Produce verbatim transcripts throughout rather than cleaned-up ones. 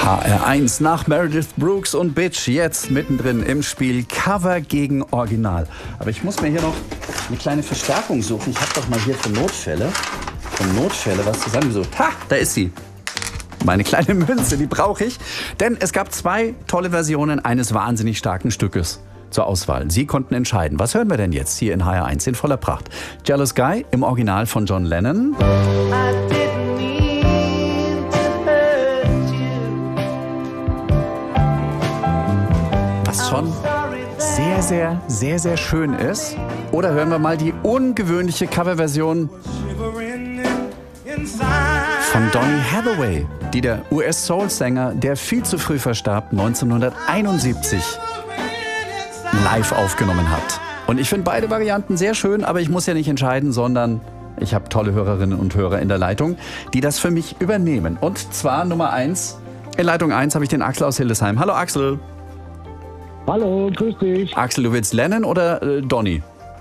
H R eins nach Meredith Brooks und Bitch, jetzt mittendrin im Spiel Cover gegen Original. Aber ich muss mir hier noch eine kleine Verstärkung suchen. Ich habe doch mal hier für Notfälle, für Notfälle was zusammengesucht. Ha, da ist sie. Meine kleine Münze, die brauche ich. Denn es gab zwei tolle Versionen eines wahnsinnig starken Stückes zur Auswahl. Sie konnten entscheiden. Was hören wir denn jetzt hier in H R eins in voller Pracht? Jealous Guy im Original von John Lennon. Was schon sehr, sehr, sehr, sehr schön ist. Oder hören wir mal die ungewöhnliche Coverversion von Donny Hathaway, die der U S-Soul-Sänger, der viel zu früh verstarb, neunzehnhunderteinundsiebzig live aufgenommen hat. Und ich finde beide Varianten sehr schön, aber ich muss ja nicht entscheiden, sondern ich habe tolle Hörerinnen und Hörer in der Leitung, die das für mich übernehmen. Und zwar Nummer eins. In Leitung eins habe ich den Axel aus Hildesheim. Hallo Axel. Hallo, grüß dich. Axel, du willst Lennon oder äh, Donny?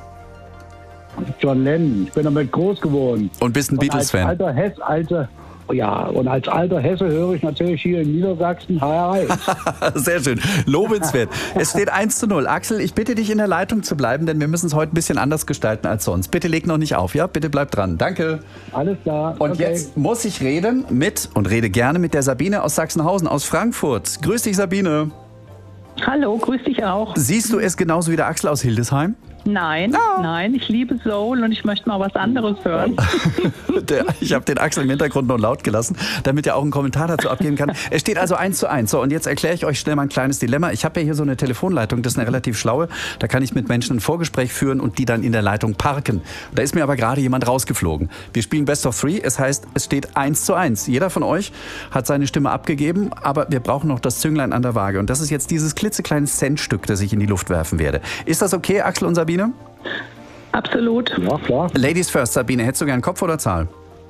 John Lennon. Ich bin damit groß geworden. Und bist ein Beatles-Fan? Als alter Hess, alter, ja, und als alter Hesse höre ich natürlich hier in Niedersachsen H R eins. Sehr schön, lobenswert. Es steht eins zu null. Axel, ich bitte dich in der Leitung zu bleiben, denn wir müssen es heute ein bisschen anders gestalten als sonst. Bitte leg noch nicht auf, ja? Bitte bleib dran. Danke. Alles klar. Und okay. Jetzt muss ich reden mit, und rede gerne mit der Sabine aus Sachsenhausen, aus Frankfurt. Grüß dich, Sabine. Hallo, grüß dich auch. Siehst du es genauso wie der Axel aus Hildesheim? Nein, oh. nein, ich liebe Soul und ich möchte mal was anderes hören. Der, ich habe den Axel im Hintergrund noch laut gelassen, damit er auch einen Kommentar dazu abgeben kann. Es steht also eins zu eins. So, und jetzt erkläre ich euch schnell mal ein kleines Dilemma. Ich habe ja hier so eine Telefonleitung, das ist eine relativ schlaue. Da kann ich mit Menschen ein Vorgespräch führen und die dann in der Leitung parken. Da ist mir aber gerade jemand rausgeflogen. Wir spielen Best of Three, es heißt, es steht eins zu eins. Jeder von euch hat seine Stimme abgegeben, aber wir brauchen noch das Zünglein an der Waage. Und das ist jetzt dieses klitzekleine Centstück, das ich in die Luft werfen werde. Ist das okay, Axel und Sabine? Absolut. Ja, klar. Ladies first, Sabine, hättest du gern Kopf oder Zahl?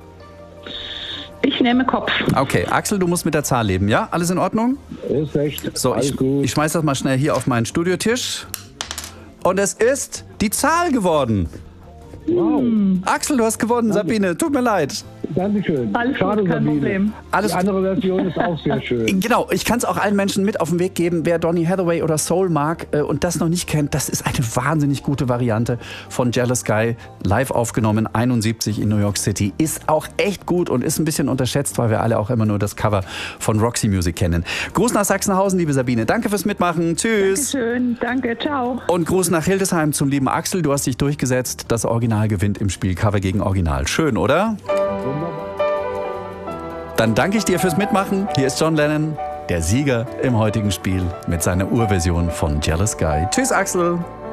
Ich nehme Kopf. Okay, Axel, du musst mit der Zahl leben, ja? Alles in Ordnung? Ist recht. So, Alles ich, gut. ich schmeiß das mal schnell hier auf meinen Studiotisch. Und es ist die Zahl geworden. Wow. Axel, du hast gewonnen, Sabine. Tut mir leid. Dankeschön. Alles Schade, gut, kein Sabine. Problem. Alles Die andere Version ist auch sehr schön. Genau, ich kann es auch allen Menschen mit auf den Weg geben, wer Donny Hathaway oder Soul mag äh, und das noch nicht kennt, das ist eine wahnsinnig gute Variante von Jealous Guy, live aufgenommen, einundsiebzig in New York City. Ist auch echt gut und ist ein bisschen unterschätzt, weil wir alle auch immer nur das Cover von Roxy Music kennen. Gruß nach Sachsenhausen, liebe Sabine. Danke fürs Mitmachen. Tschüss. Schön, danke, ciao. Und Gruß nach Hildesheim zum lieben Axel. Du hast dich durchgesetzt. Das Original gewinnt im Spiel Cover gegen Original. Schön, oder? Dann danke ich dir fürs Mitmachen. Hier ist John Lennon, der Sieger im heutigen Spiel mit seiner Urversion von Jealous Guy. Tschüss, Axel.